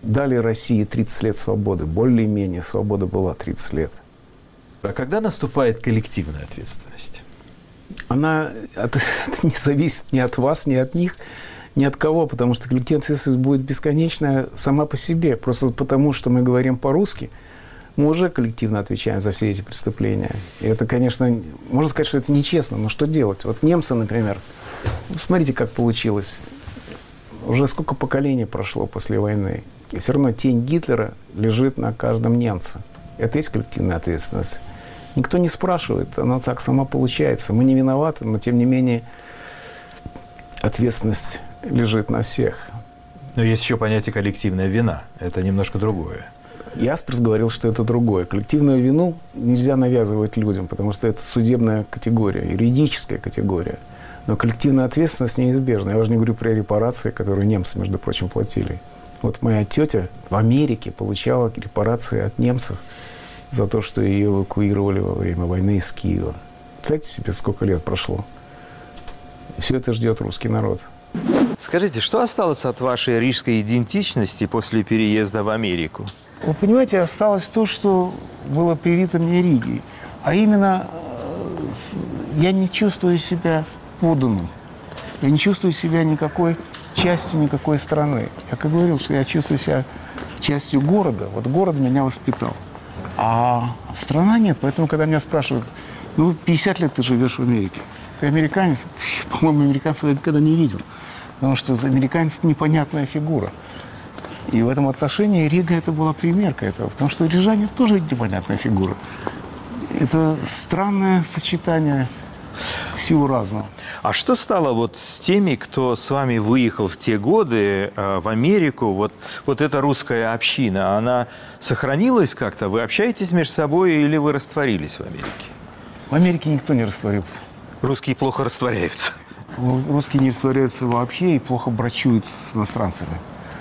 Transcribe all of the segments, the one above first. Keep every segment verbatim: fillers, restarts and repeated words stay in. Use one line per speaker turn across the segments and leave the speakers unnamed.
дали России тридцать лет свободы. Более-менее свобода была тридцать лет.
А когда наступает коллективная ответственность?
Она это, это не зависит ни от вас, ни от них, ни от кого, потому что коллективная ответственность будет бесконечная сама по себе. Просто потому, что мы говорим по-русски, мы уже коллективно отвечаем за все эти преступления. И это, конечно, можно сказать, что это нечестно, но что делать? Вот немцы, например, смотрите, как получилось. Уже сколько поколений прошло после войны, и все равно тень Гитлера лежит на каждом немце. Это и есть коллективная ответственность. Никто не спрашивает, она так сама получается. Мы не виноваты, но тем не менее ответственность лежит на всех.
Но есть еще понятие коллективная вина. Это немножко другое.
Ясперс говорил, что это другое. Коллективную вину нельзя навязывать людям, потому что это судебная категория, юридическая категория. Но коллективная ответственность неизбежна. Я уже не говорю про репарации, которые немцы, между прочим, платили. Вот моя тетя в Америке получала репарации от немцев за то, что ее эвакуировали во время войны из Киева. Представляете себе, сколько лет прошло? И все это ждет русский народ.
Скажите, что осталось от вашей рижской идентичности после переезда в Америку?
Вы понимаете, осталось то, что было привито мне Ригой. А именно, я не чувствую себя поданным. Я не чувствую себя никакой частью никакой страны. Я как говорил, что я чувствую себя частью города. Вот город меня воспитал. А страна нет. Поэтому, когда меня спрашивают, ну, пятьдесят лет ты живешь в Америке. Ты американец? По-моему, американцев я никогда не видел. Потому что американец – непонятная фигура. И в этом отношении Рига – это была примерка этого. Потому что рижане тоже непонятная фигура. Это странное сочетание всего разного.
А что стало вот с теми, кто с вами выехал в те годы э, в Америку? Вот, вот эта русская община, она сохранилась как-то? Вы общаетесь между собой или вы растворились в Америке?
В Америке никто не растворился.
Русские плохо растворяются.
Русские не растворяются вообще и плохо брачуют с иностранцами.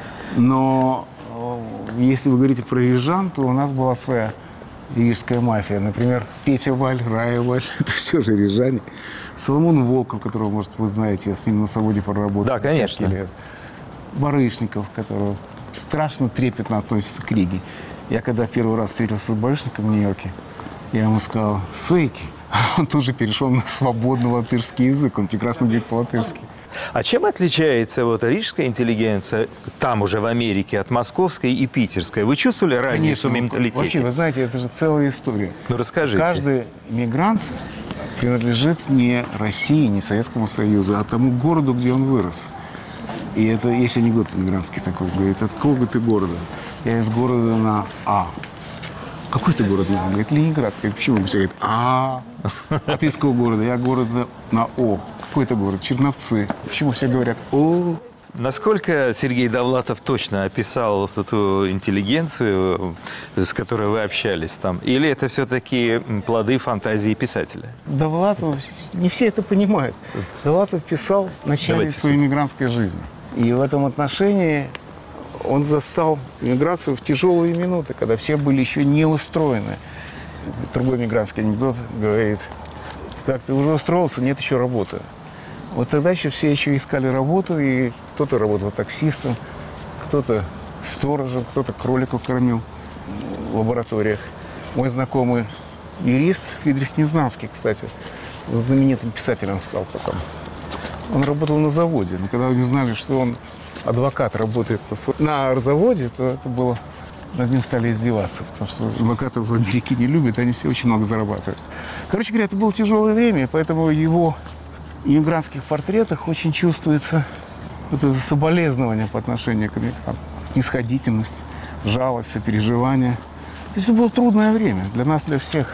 Но э, если вы говорите про рижан, то у нас была своя рижская мафия. Например, Петя Валь, Рая Валь, это все же рижане. Соломон Волков, которого, может, вы знаете, я с ним на заводе проработал.
Да, конечно.
Лет. Барышников, который страшно трепетно относится к Риге. Я когда первый раз встретился с Барышниковым в Нью-Йорке, я ему сказал «Свейки». Он тут же перешел на свободный латышский язык, он прекрасно говорит по-латышски.
А чем отличается вот рижская интеллигенция там уже в Америке от московской и питерской? Вы чувствовали разницу в менталитете?
Вообще, вы знаете, это же целая история.
Ну, расскажите.
Каждый мигрант принадлежит не России, не Советскому Союзу, а тому городу, где он вырос. И это есть анекдот мигрантский такой, говорит, от какого ты города? Я из города на А. Какой ты город? Он говорит, Ленинград. Говорит, почему? Все говорят, а, а ты из какого города? Я город на О. Какой это город? Черновцы. Почему все говорят О?
Насколько Сергей Довлатов точно описал вот эту интеллигенцию, с которой вы общались там? Или это все-таки плоды фантазии писателя?
Довлатов, не все это понимают. Довлатов писал в начале
Давайте
своей мигрантской жизни. И в этом отношении он застал миграцию в тяжелые минуты, когда все были еще не устроены. Другой мигрантский анекдот говорит, как ты уже устроился, нет еще работы. Вот тогда еще все еще искали работу, и кто-то работал таксистом, кто-то сторожем, кто-то кроликов кормил в лабораториях. Мой знакомый юрист Фридрих Незнанский, кстати, знаменитым писателем стал потом. Он работал на заводе, но когда они знали, что он адвокат, работает на заводе, то это было... Над ним стали издеваться, потому что адвокатов в Америке не любят, они все очень много зарабатывают. Короче говоря, это было тяжелое время, поэтому в его иммигрантских портретах очень чувствуется вот это соболезнование по отношению к иммигрантам, снисходительность, жалость, сопереживание. То есть это было трудное время для нас, для всех.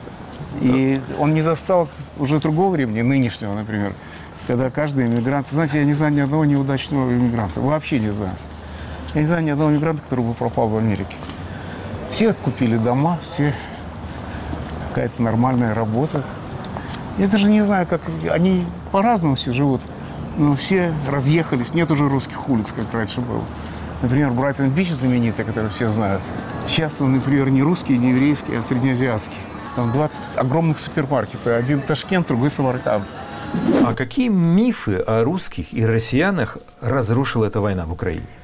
И он не застал уже другого времени, нынешнего, например, когда каждый иммигрант... Знаете, я не знаю ни одного неудачного иммигранта, вообще не знаю. Я не знаю ни одного иммигранта, который бы пропал в Америке. Все купили дома, все какая-то нормальная работа. Я даже не знаю, как... Они по-разному все живут, но все разъехались. Нет уже русских улиц, как раньше было. Например, Брайтон-Бич знаменитый, который все знают. Сейчас он, например, не русский, не еврейский, а среднеазиатский. Там два огромных супермаркета. Один Ташкент, другой Самарканд.
А какие мифы о русских и россиянах разрушила эта война в Украине?